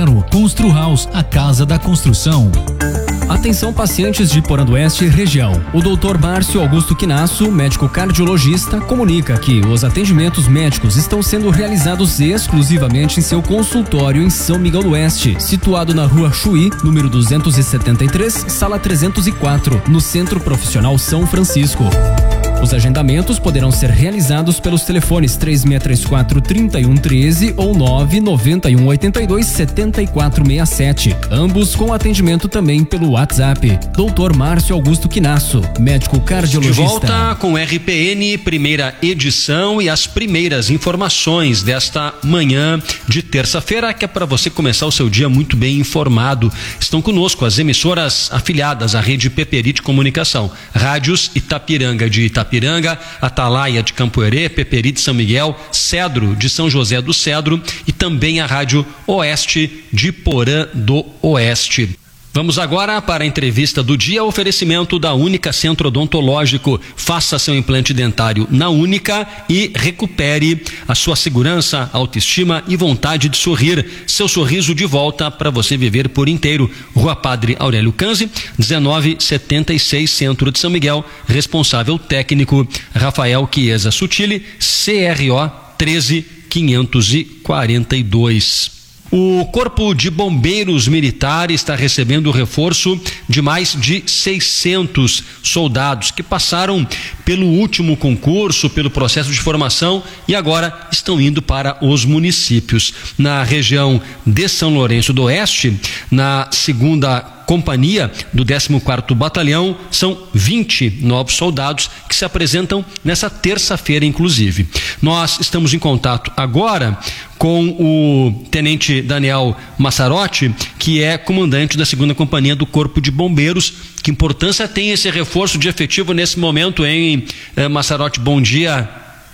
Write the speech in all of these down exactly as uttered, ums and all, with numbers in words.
zero. Constru House, a casa da construção. Atenção pacientes de Porã do Oeste e região. O doutor Márcio Augusto Quinasso, médico cardiologista, comunica que os atendimentos médicos estão sendo realizados exclusivamente em seu consultório em São Miguel do Oeste, situado na rua Chuí, número duzentos e setenta e três, sala trezentos e quatro, no Centro Profissional São Francisco. Os agendamentos poderão ser realizados pelos telefones três seis três quatro, três um um três ou nove nove um oito dois, sete quatro seis sete, ambos com atendimento também pelo WhatsApp. doutor Márcio Augusto Quinasso, médico cardiologista. De volta com R P N, primeira edição, e as primeiras informações desta manhã de terça-feira, que é para você começar o seu dia muito bem informado. Estão conosco as emissoras afiliadas à rede Peperite Comunicação, Rádios Itapiranga de Itapiranga, Atalaia de Campoerê, Peperite de São Miguel, Cedro de São José do Cedro e também a Rádio Oeste de Porã do Oeste. Vamos agora para a entrevista do dia, oferecimento da Única Centro Odontológico. Faça seu implante dentário na Única e recupere a sua segurança, autoestima e vontade de sorrir. Seu sorriso de volta para você viver por inteiro. Rua Padre Aurélio Canzi, dezenove setenta e seis, Centro de São Miguel. Responsável técnico Rafael Chiesa Sutili, C R O treze quinhentos e quarenta e dois. O Corpo de Bombeiros Militar está recebendo o reforço de mais de seiscentos soldados que passaram pelo último concurso, pelo processo de formação e agora estão indo para os municípios. Na região de São Lourenço do Oeste, na segunda companhia do décimo quarto Batalhão, são vinte novos soldados que se apresentam nessa terça-feira, inclusive. Nós estamos em contato agora com o tenente Daniel Massarotti, que é comandante da segunda companhia do Corpo de Bombeiros. Que importância tem esse reforço de efetivo nesse momento, hein, Massarotti? Bom dia.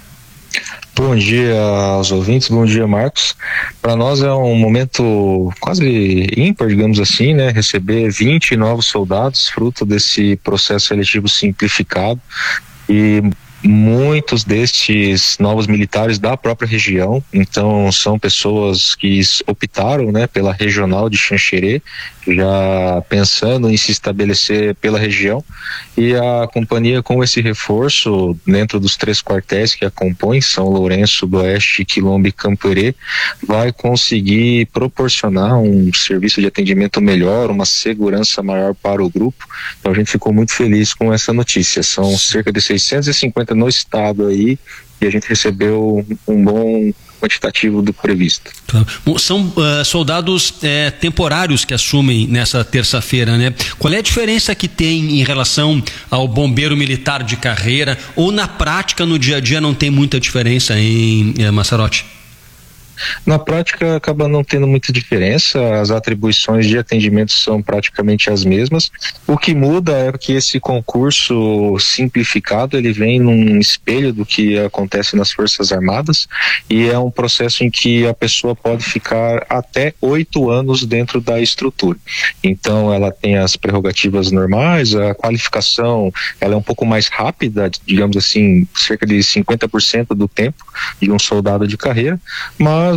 Bom dia aos ouvintes, bom dia, Marcos. Para nós é um momento quase ímpar, digamos assim, né? Receber vinte novos soldados, fruto desse processo seletivo simplificado, e muitos destes novos militares da própria região. Então são pessoas que optaram, né, pela regional de Xanxerê, já pensando em se estabelecer pela região, e a companhia, com esse reforço dentro dos três quartéis que a compõem, São Lourenço do Oeste, Quilombo e Campoerê, vai conseguir proporcionar um serviço de atendimento melhor, uma segurança maior para o grupo. Então a gente ficou muito feliz com essa notícia. São cerca de seiscentos e cinquenta no estado aí, e a gente recebeu um bom quantitativo do previsto. Bom, são uh, soldados uh, temporários que assumem nessa terça-feira, né? Qual é a diferença que tem em relação ao bombeiro militar de carreira, ou na prática, no dia a dia, não tem muita diferença, em uh, Massarotti? Na prática acaba não tendo muita diferença, as atribuições de atendimento são praticamente as mesmas. O que muda é que esse concurso simplificado, ele vem num espelho do que acontece nas Forças Armadas, e é um processo em que a pessoa pode ficar até oito anos dentro da estrutura. Então ela tem as prerrogativas normais, a qualificação ela é um pouco mais rápida, digamos assim, cerca de cinquenta por cento do tempo de um soldado de carreira, mas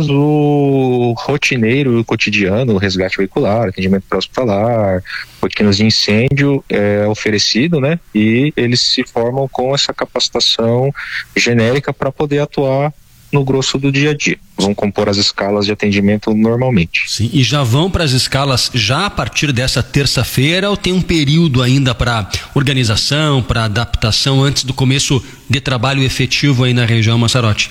o rotineiro, o cotidiano, o resgate veicular, atendimento pré-hospitalar, rotinas de incêndio é oferecido, né? E eles se formam com essa capacitação genérica para poder atuar no grosso do dia a dia. Vão compor as escalas de atendimento normalmente. Sim, e já vão para as escalas já a partir dessa terça-feira, ou tem um período ainda para organização, para adaptação antes do começo de trabalho efetivo aí na região, Massarotti?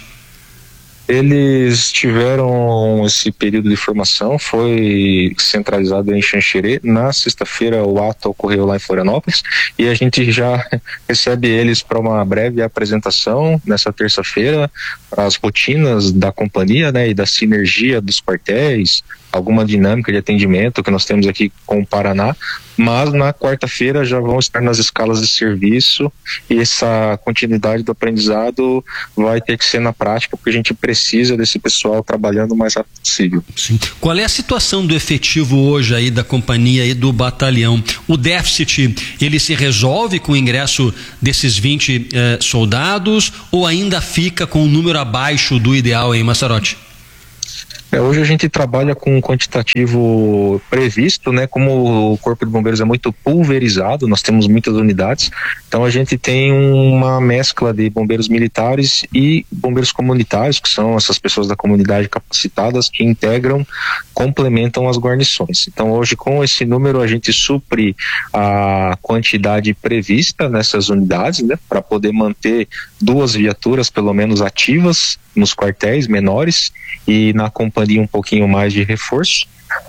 Eles tiveram esse período de formação, foi centralizado em Xanxerê. Na sexta-feira o ato ocorreu lá em Florianópolis, e a gente já recebe eles para uma breve apresentação nessa terça-feira, para as rotinas da companhia, né, e da sinergia dos quartéis, alguma dinâmica de atendimento que nós temos aqui com o Paraná. Mas na quarta-feira já vão estar nas escalas de serviço, e essa continuidade do aprendizado vai ter que ser na prática, porque a gente precisa desse pessoal trabalhando o mais rápido possível. Sim. Qual é a situação do efetivo hoje aí da companhia e do batalhão? O déficit, ele se resolve com o ingresso desses vinte eh, soldados, ou ainda fica com um número abaixo do ideal, hein, Massarotti? É, hoje a gente trabalha com um quantitativo previsto, né? Como o Corpo de Bombeiros é muito pulverizado, nós temos muitas unidades, então a gente tem uma mescla de bombeiros militares e bombeiros comunitários, que são essas pessoas da comunidade capacitadas que integram, complementam as guarnições. Então hoje, com esse número, a gente supre a quantidade prevista nessas unidades, né? Para poder manter duas viaturas pelo menos ativas nos quartéis menores e na companhia um pouquinho mais de reforço.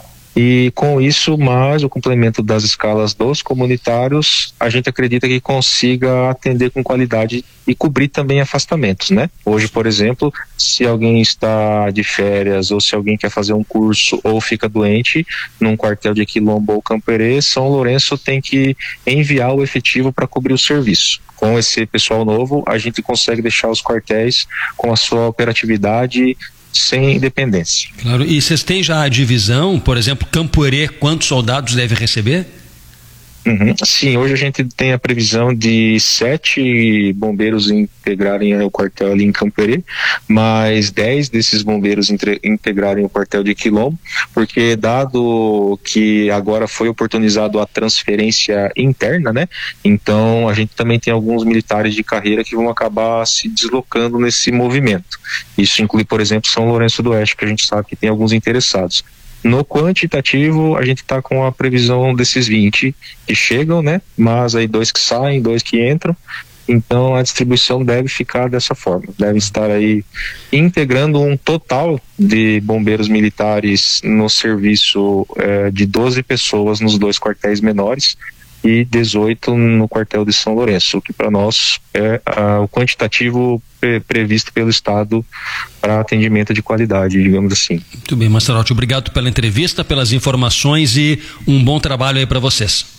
E com isso, mais o complemento das escalas dos comunitários, a gente acredita que consiga atender com qualidade e cobrir também afastamentos, né? Hoje, por exemplo, se alguém está de férias ou se alguém quer fazer um curso ou fica doente num quartel de Quilombo ou Camperê, São Lourenço tem que enviar o efetivo para cobrir o serviço. Com esse pessoal novo, a gente consegue deixar os quartéis com a sua operatividade sem independência. Claro, e vocês têm já a divisão, por exemplo, Camperê, quantos soldados deve receber? Uhum. Sim, hoje a gente tem a previsão de sete bombeiros integrarem o quartel ali em Camperê, mais dez desses bombeiros entre, integrarem o quartel de Quilombo, porque dado que agora foi oportunizado a transferência interna, né? Então a gente também tem alguns militares de carreira que vão acabar se deslocando nesse movimento. Isso inclui, por exemplo, São Lourenço do Oeste, que a gente sabe que tem alguns interessados. No quantitativo, a gente está com a previsão desses vinte que chegam, né? Mas aí dois que saem, dois que entram. Então a distribuição deve ficar dessa forma. Deve estar aí integrando um total de bombeiros militares no serviço eh, de doze pessoas nos dois quartéis menores e dezoito no quartel de São Lourenço, o que para nós é ah, o quantitativo pre- previsto pelo Estado para atendimento de qualidade, digamos assim. Muito bem, Massarotti, obrigado pela entrevista, pelas informações e um bom trabalho aí para vocês.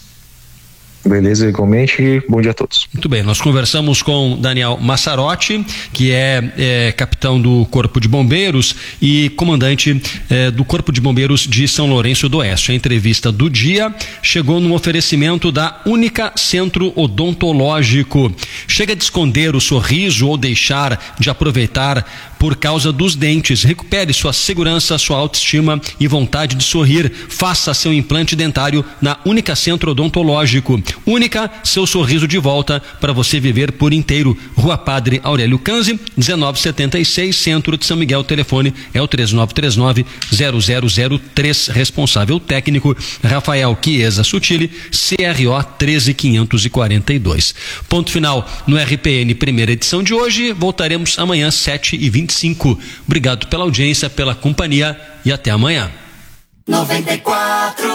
Beleza, igualmente, bom dia a todos. Muito bem, nós conversamos com Daniel Massarotti, que é, é capitão do Corpo de Bombeiros e comandante é, do Corpo de Bombeiros de São Lourenço do Oeste. A entrevista do dia chegou no oferecimento da Única Centro Odontológico. Chega de esconder o sorriso ou deixar de aproveitar por causa dos dentes. Recupere sua segurança, sua autoestima e vontade de sorrir. Faça seu implante dentário na Única Centro Odontológico. Única, seu sorriso de volta para você viver por inteiro. Rua Padre Aurélio Canzi, dezenove setenta e seis, Centro de São Miguel. O telefone é o três nove três nove, zero zero zero três. Responsável técnico Rafael Chiesa Sutili, C R O treze quinhentos e quarenta e dois. Ponto final no R P N primeira edição de hoje. Voltaremos amanhã sete e vinte e cinco. Obrigado pela audiência, pela companhia e até amanhã. noventa e quatro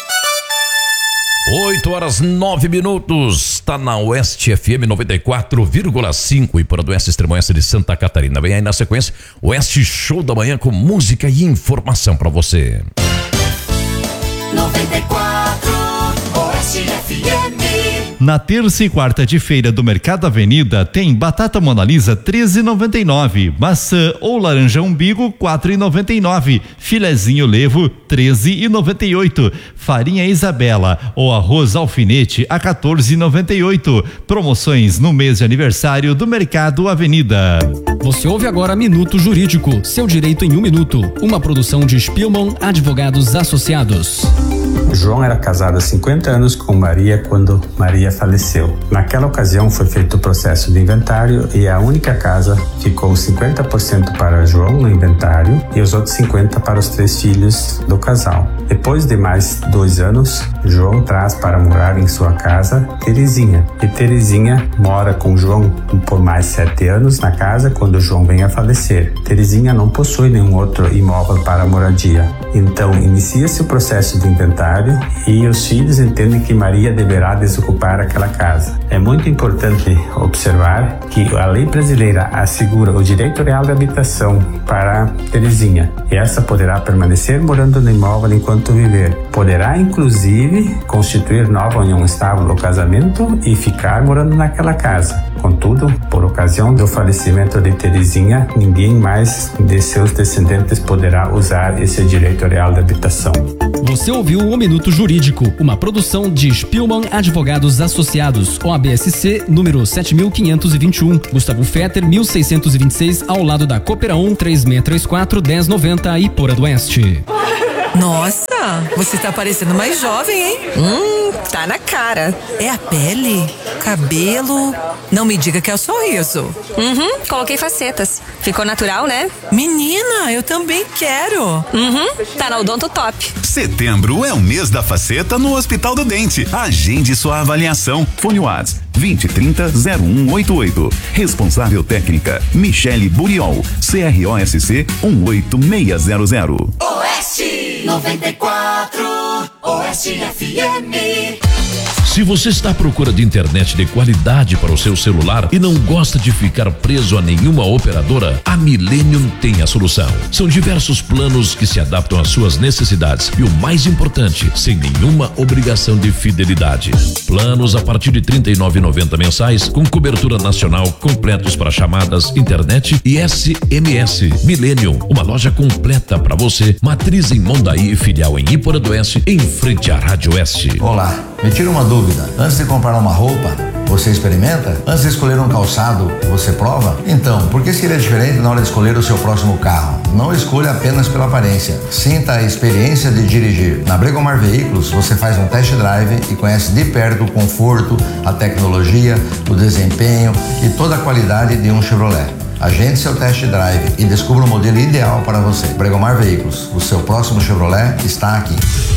oito horas nove minutos, está na Oeste F M noventa e quatro vírgula cinco e por do Oeste, Extremo Oeste de Santa Catarina. Vem aí na sequência, Oeste Show da Manhã com música e informação para você. noventa e quatro Oeste F M. Na terça e quarta de feira do Mercado Avenida tem batata Mona Lisa treze e noventa e nove, maçã ou laranja umbigo quatro e noventa e nove, filezinho levo treze e noventa e oito, farinha Isabela ou arroz alfinete a quatorze e noventa e oito. Promoções no mês de aniversário do Mercado Avenida. Você ouve agora Minuto Jurídico, seu direito em um minuto. Uma produção de Spielman Advogados Associados. João era casado há cinquenta anos com Maria quando Maria faleceu. Naquela ocasião foi feito o processo de inventário e a única casa ficou cinquenta por cento para João no inventário e os outros cinquenta por cento para os três filhos do casal. Depois de mais dois anos, João traz para morar em sua casa Terezinha. E Terezinha mora com João por mais sete anos na casa quando João vem a falecer. Terezinha não possui nenhum outro imóvel para moradia. Então inicia-se o processo de inventário e os filhos entendem que Maria deverá desocupar aquela casa. É muito importante observar que a lei brasileira assegura o direito real de habitação para Terezinha e essa poderá permanecer morando no imóvel enquanto viver. Poderá inclusive constituir nova união estável ou casamento e ficar morando naquela casa. Contudo, por ocasião do falecimento de Terezinha, ninguém mais de seus descendentes poderá usar esse direito real de habitação. Você ouviu o Minuto Jurídico, uma produção de Spielmann Advogados Associados, O A B S C, número sete mil quinhentos e vinte e um, Gustavo Fetter, mil seiscentos e vinte e seis, ao lado da Coopera um, três seis três quatro, um zero nove zero, Ipora do Oeste. Nossa, você tá parecendo mais jovem, hein? Hum, tá na cara. É a pele? Cabelo? Não me diga que é o sorriso. Uhum, coloquei facetas. Ficou natural, né? Menina, eu também quero. Uhum, tá na Odonto Top. Setembro é o mês da faceta no Hospital do Dente. Agende sua avaliação. Fone Whats vinte, trinta, zero um oito oito. Responsável técnica Michele Buriol. C R O S C um oito seis zero zero. Oeste noventa e quatro, Oeste F M. Se você está à procura de internet de qualidade para o seu celular e não gosta de ficar preso a nenhuma operadora, a Millennium tem a solução. São diversos planos que se adaptam às suas necessidades e o mais importante, sem nenhuma obrigação de fidelidade. Planos a partir de trinta e nove reais e noventa centavos mensais com cobertura nacional, completos para chamadas, internet e S M S. Millennium, uma loja completa para você, matriz em Mondaí e filial em Ipora do Oeste, em frente à Rádio Oeste. Olá, me tira uma dúvida. Antes de comprar uma roupa, você experimenta? Antes de escolher um calçado, você prova? Então, por que seria diferente na hora de escolher o seu próximo carro? Não escolha apenas pela aparência. Sinta a experiência de dirigir. Na Bregomar Veículos, você faz um test drive e conhece de perto o conforto, a tecnologia, o desempenho e toda a qualidade de um Chevrolet. Agende seu test drive e descubra o modelo ideal para você. Bregomar Veículos, o seu próximo Chevrolet está aqui.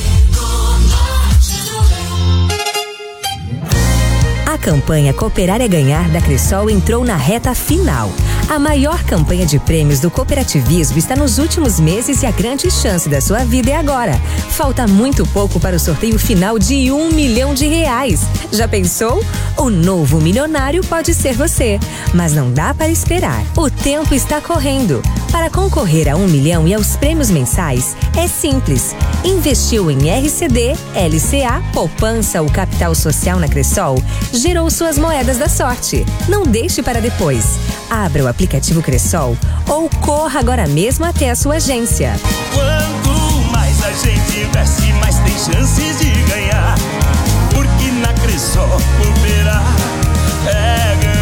A campanha Cooperar é Ganhar da Cressol entrou na reta final. A maior campanha de prêmios do cooperativismo está nos últimos meses e a grande chance da sua vida é agora. Falta muito pouco para o sorteio final de um milhão de reais. Já pensou? O novo milionário pode ser você, mas não dá para esperar. O tempo está correndo. Para concorrer a um milhão e aos prêmios mensais, é simples. Investiu em R C D, L C A, poupança ou capital social na Cressol, gerou suas moedas da sorte. Não deixe para depois. Abra o aplicativo Cressol ou corra agora mesmo até a sua agência. Quanto mais a gente investe, mais tem chances de ganhar. Porque na Cressol, cooperar é ganhar.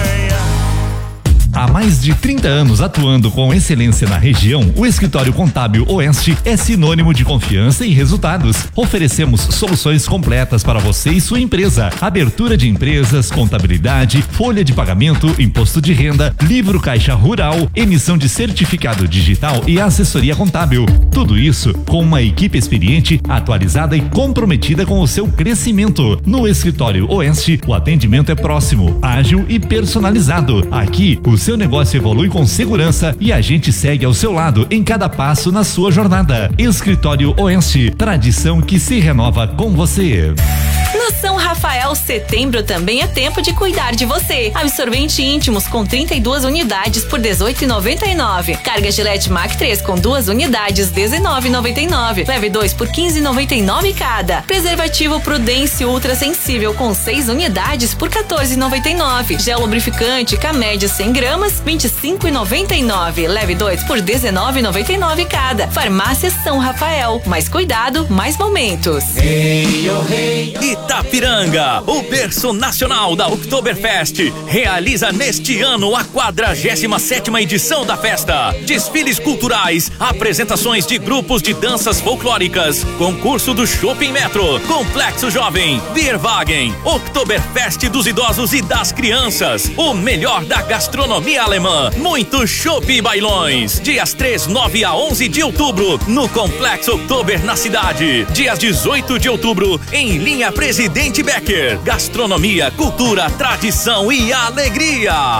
Há mais de trinta anos atuando com excelência na região, o Escritório Contábil Oeste é sinônimo de confiança e resultados. Oferecemos soluções completas para você e sua empresa. Abertura de empresas, contabilidade, folha de pagamento, imposto de renda, livro caixa rural, emissão de certificado digital e assessoria contábil. Tudo isso com uma equipe experiente, atualizada e comprometida com o seu crescimento. No Escritório Oeste, o atendimento é próximo, ágil e personalizado. Aqui, o seu negócio evolui com segurança e a gente segue ao seu lado em cada passo na sua jornada. Escritório Oeste, tradição que se renova com você. No São Rafael, setembro também é tempo de cuidar de você. Absorvente íntimos com trinta e duas unidades por dezoito reais e noventa e nove centavos. Carga Gillette Mac três com duas unidades, dezenove reais e noventa e nove centavos. Leve dois por quinze reais e noventa e nove centavos cada. Preservativo Prudence Ultra Sensível com seis unidades por quatorze reais e noventa e nove centavos. Gel lubrificante Camédia cem gramas, vinte e cinco reais e noventa e nove centavos. Leve dois por dezenove reais e noventa e nove centavos cada. Farmácia São Rafael. Mais cuidado, mais momentos. Hey, oh, hey, oh. Itapiranga, o berço nacional da Oktoberfest, realiza neste ano a quadragésima sétima edição da festa. Desfiles culturais, apresentações de grupos de danças folclóricas, concurso do Shopping Metro, Complexo Jovem, Bierwagen, Oktoberfest dos idosos e das crianças, o melhor da gastronomia alemã, muito chopp e bailões. Dias três, nove a onze de outubro, no Complexo Oktober na cidade. Dias dezoito de outubro, em linha Presidente Becker. Gastronomia, cultura, tradição e alegria.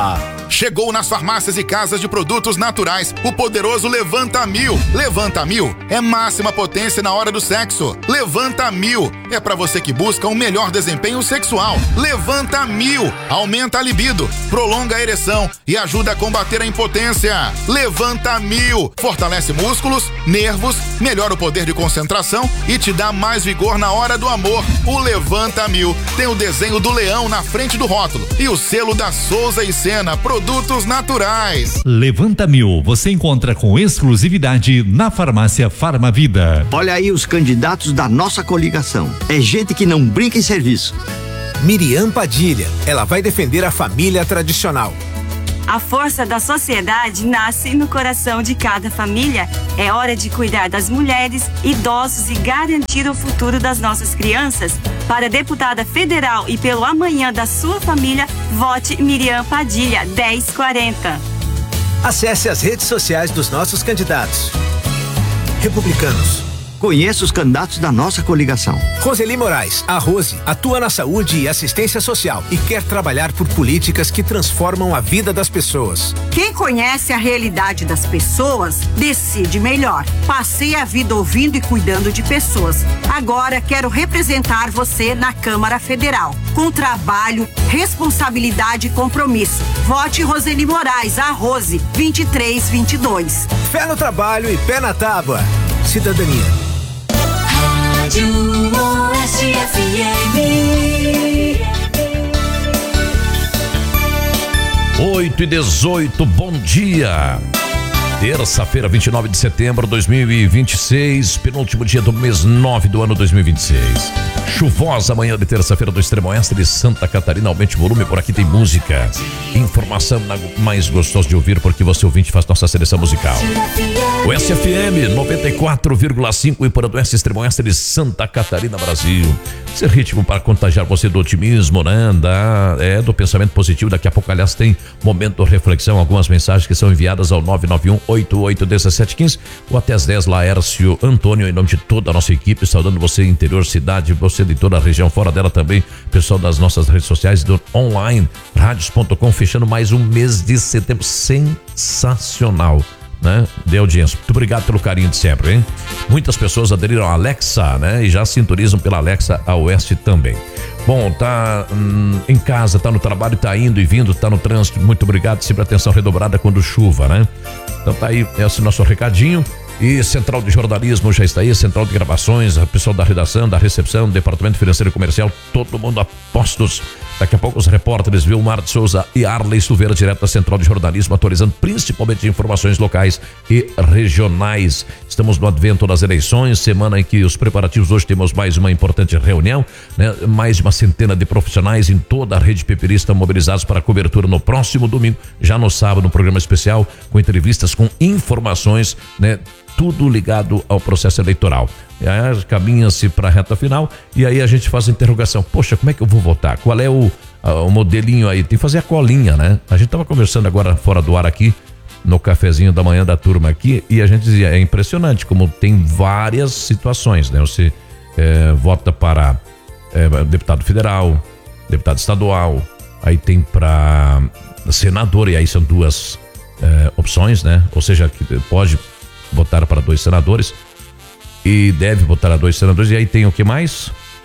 Chegou nas farmácias e casas de produtos naturais o poderoso Levanta Mil. Levanta Mil é máxima potência na hora do sexo. Levanta Mil é para você que busca um melhor desempenho sexual. Levanta Mil aumenta a libido, prolonga a ereção e ajuda a combater a impotência. Levanta Mil fortalece músculos, nervos, melhora o poder de concentração e te dá mais vigor na hora do amor. O Levanta Mil tem o desenho do leão na frente do rótulo e o selo da Souza e Sena Produtos Naturais. Levanta Mil, você encontra com exclusividade na farmácia Farmavida. Olha aí os candidatos da nossa coligação. É gente que não brinca em serviço. Miriam Padilha, ela vai defender a família tradicional. A força da sociedade nasce no coração de cada família. É hora de cuidar das mulheres, idosos e garantir o futuro das nossas crianças. Para deputada federal e pelo amanhã da sua família, vote Miriam Padilha, dez quarenta. Acesse as redes sociais dos nossos candidatos. Republicanos. Conheça os candidatos da nossa coligação. Roseli Moraes, a Rose, atua na saúde e assistência social e quer trabalhar por políticas que transformam a vida das pessoas. Quem conhece a realidade das pessoas, decide melhor. Passei a vida ouvindo e cuidando de pessoas. Agora quero representar você na Câmara Federal. Com trabalho, responsabilidade e compromisso. Vote Roseli Moraes, a Rose, vinte e três vinte e dois. Fé no trabalho e pé na tábua. Cidadania. Rádio Oeste F M. oito e dezoito, bom dia. Terça-feira, vinte e nove de setembro de dois mil e vinte e seis, penúltimo dia do mês nove do ano dois mil e vinte e seis. Chuvosa manhã de terça-feira do extremo oeste de Santa Catarina. Aumente o volume, por aqui tem música. Informação mais gostosa de ouvir, porque você ouvinte faz nossa seleção musical. O S F M noventa e quatro vírgula cinco e por do oeste, extremo oeste de Santa Catarina, Brasil. Esse ritmo para contagiar você do otimismo, né? Da, é, do pensamento positivo. Daqui a pouco, aliás, tem momento de reflexão, algumas mensagens que são enviadas ao nove nove um oito oito um sete um cinco ou até às dez. Laércio Antônio, em nome de toda a nossa equipe, saudando você interior, cidade, você de toda a região, fora dela também, pessoal das nossas redes sociais, do online, radios ponto com, fechando mais um mês de setembro sensacional, né? De audiência. Muito obrigado pelo carinho de sempre, hein? Muitas pessoas aderiram à Alexa, né? E já sintonizam pela Alexa a Oeste também. Bom, tá hum, em casa, tá no trabalho, tá indo e vindo, tá no trânsito. Muito obrigado, sempre atenção redobrada quando chuva, né? Então tá aí, esse é o nosso recadinho. E Central de Jornalismo já está aí, Central de Gravações, a pessoal da redação, da recepção, Departamento Financeiro e Comercial, todo mundo a postos. Daqui a pouco os repórteres Vilmar de Souza e Arley Silveira, direto da Central de Jornalismo, atualizando principalmente informações locais e regionais. Estamos no advento das eleições, semana em que os preparativos, hoje temos mais uma importante reunião, né? Mais de uma centena de profissionais em toda a rede pepirista mobilizados para a cobertura no próximo domingo, já no sábado, no programa especial, com entrevistas, com informações, né? Tudo ligado ao processo eleitoral. Caminha-se para a reta final e aí a gente faz a interrogação. Poxa, como é que eu vou votar? Qual é o, o modelinho aí? Tem que fazer a colinha, né? A gente estava conversando agora fora do ar aqui, no cafezinho da manhã da turma aqui, e a gente dizia, é impressionante como tem várias situações, né? Você é, vota para é, deputado federal, deputado estadual, aí tem para senador, e aí são duas é, opções, né? Ou seja, que pode votar para dois senadores e deve votar a dois senadores, e aí tem o que mais?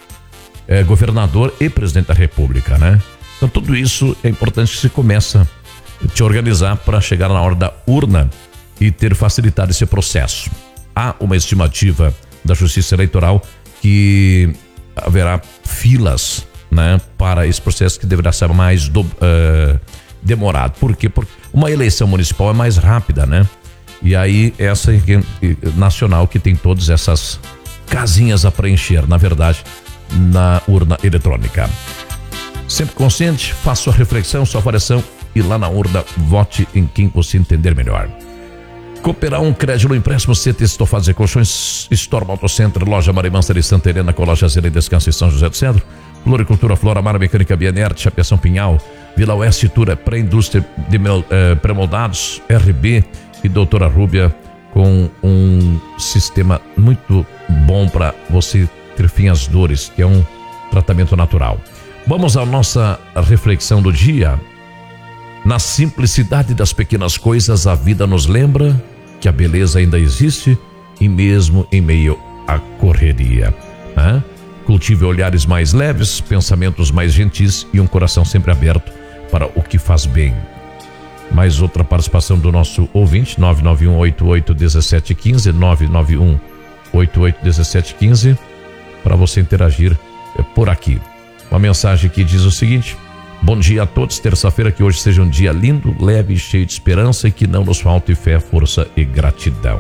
É, governador e presidente da república, né? Então tudo isso é importante que se começa a te organizar para chegar na hora da urna e ter facilitado esse processo. Há uma estimativa da Justiça Eleitoral que haverá filas, né, para esse processo que deverá ser mais do, uh, demorado. Por quê? Porque uma eleição municipal é mais rápida, né? E aí essa nacional que tem todas essas casinhas a preencher, na verdade, na urna eletrônica. Sempre consciente, faça sua reflexão, sua avaliação e lá na urna vote em quem você entender melhor. Cooperar um crédito, empréstimo, C T Estofados e Colchões, Storm Auto Center, Loja Marimansa de Santa Helena, com loja Zela e Descanso em São José do Cedro, Floricultura, Flora Mar, Mecânica Bienert, Chapeação Pinhal, Vila Oeste, Tura, Pré-Indústria de eh, Pré-Moldados, R B e Doutora Rúbia, com um sistema muito bom para você ter fim às dores, que é um tratamento natural. Vamos à nossa reflexão do dia. Na simplicidade das pequenas coisas, a vida nos lembra que a beleza ainda existe e mesmo em meio à correria. Né? Cultive olhares mais leves, pensamentos mais gentis e um coração sempre aberto para o que faz bem. Mais outra participação do nosso ouvinte, nove nove um oito oito um sete um cinco, nove nove um oito oito um sete um cinco, para você interagir por aqui. Uma mensagem que diz o seguinte: bom dia a todos, terça-feira, que hoje seja um dia lindo, leve e cheio de esperança e que não nos falte fé, força e gratidão.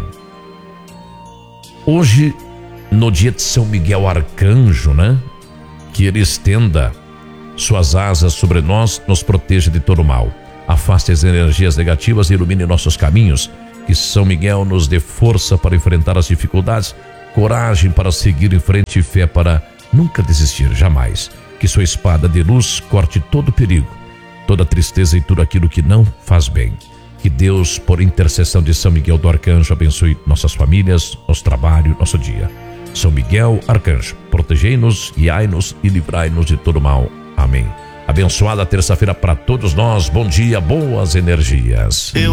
Hoje, no dia de São Miguel Arcanjo, né? Que ele estenda suas asas sobre nós, nos proteja de todo mal. Afaste as energias negativas e ilumine nossos caminhos. Que São Miguel nos dê força para enfrentar as dificuldades, coragem para seguir em frente e fé para nunca desistir, jamais. Que sua espada de luz corte todo perigo, toda tristeza e tudo aquilo que não faz bem. Que Deus, por intercessão de São Miguel do Arcanjo, abençoe nossas famílias, nosso trabalho, nosso dia. São Miguel Arcanjo, protegei-nos, guiai-nos e livrai-nos de todo mal. Amém. Abençoada terça-feira para todos nós. Bom dia, boas energias. Eu